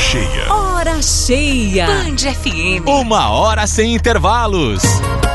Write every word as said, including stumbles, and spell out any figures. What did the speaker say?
cheia. Hora cheia. Band F M. Uma hora sem intervalos.